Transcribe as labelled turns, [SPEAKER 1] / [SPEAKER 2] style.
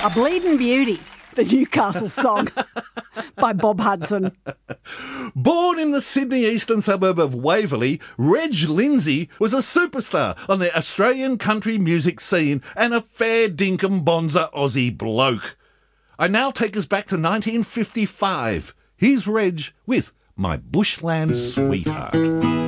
[SPEAKER 1] A Bleeding Beauty, the Newcastle song by Bob Hudson.
[SPEAKER 2] Born in the Sydney eastern suburb of Waverley, Reg Lindsay was a superstar on the Australian country music scene and a fair dinkum bonzer Aussie bloke. I now take us back to 1955. Here's Reg with My Bushland Sweetheart.